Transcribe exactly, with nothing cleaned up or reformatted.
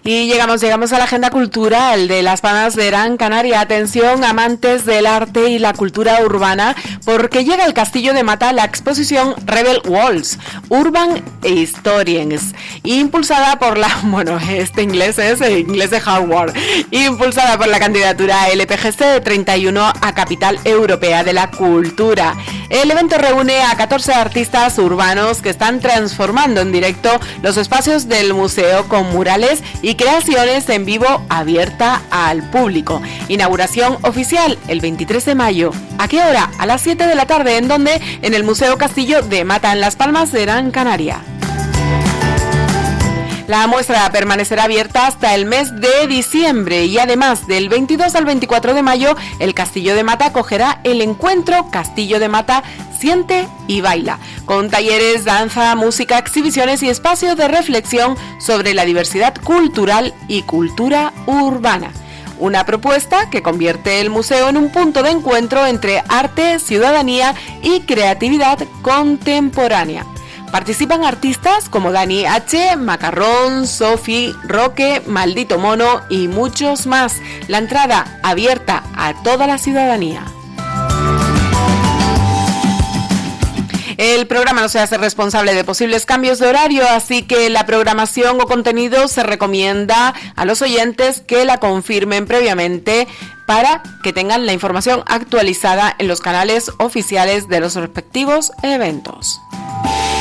Y llegamos, llegamos a la agenda cultural de Las Palmas de Gran Canaria. Atención, amantes del arte y la cultura urbana, porque llega al Castillo de Mata la exposición Rebel Walls, Urban Historians, impulsada por la, bueno, este inglés es el inglés de Harvard, impulsada por la candidatura L P G C treinta y uno a Capital Europea de la Cultura. El evento reúne a catorce artistas urbanos que están transformando en directo los espacios del museo con murales y creaciones en vivo abierta al público. Inauguración oficial el veintitrés de mayo. ¿A qué hora? A las siete de la tarde. ¿En dónde? En el Museo Castillo de Mata, en Las Palmas de Gran Canaria. La muestra permanecerá abierta hasta el mes de diciembre y además del veintidós al veinticuatro de mayo el Castillo de Mata acogerá el encuentro Castillo de Mata Siente y Baila, con talleres, danza, música, exhibiciones y espacios de reflexión sobre la diversidad cultural y cultura urbana. Una propuesta que convierte el museo en un punto de encuentro entre arte, ciudadanía y creatividad contemporánea. Participan artistas como Dani H, Macarrón, Sofi, Roque, Maldito Mono y muchos más. La entrada abierta a toda la ciudadanía. El programa no se hace responsable de posibles cambios de horario, así que la programación o contenido se recomienda a los oyentes que la confirmen previamente para que tengan la información actualizada en los canales oficiales de los respectivos eventos.